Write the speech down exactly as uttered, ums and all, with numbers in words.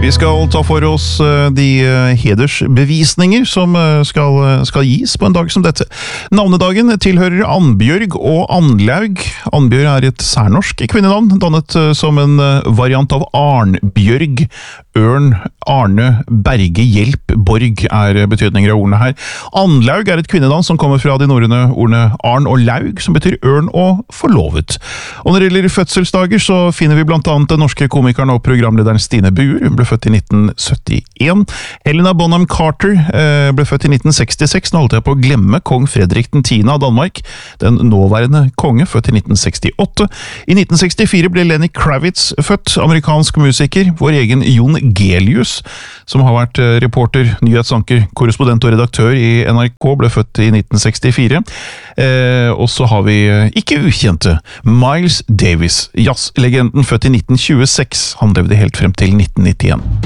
Vi skal ta for oss de hedersbevisninger som skal, skal gis på en dag som dette. Navnedagen tilhører Annbjørg og Annlaug. Annbjørg er et særnorsk kvinnenavn, dannet som en variant av Arnbjørg. Ørn, Arne, Berge, Hjelp, Borg er betydninger av ordene her. Annlaug er et kvinnenavn som kommer fra de norrøne ordene Arn og Laug, som betyr ørn og forlovet. Og når det gjelder fødselsdager, så finner vi blant annet den norske komikeren og programlederen Stine Buer. Hun ble født i nitten syttien. Helena Bonham Carter eh, ble født i nitten sekstiseks. Nå holdt jeg på å glemme kong Fredrik den tiende av Danmark. Den nåværende konge, født i nitten sekstiåtte. I nitten sekstifire ble Lenny Kravitz født, amerikansk musiker. Vår egen Jon Gelius, som har vært reporter, nyhetsanker, korrespondent og redaktør i N R K, ble født i nitten sekstifire. Eh, og så har vi ikke ukjente Miles Davis, jazzlegenden, født i nitten tjueseks. Han levde helt frem til nitten nittien.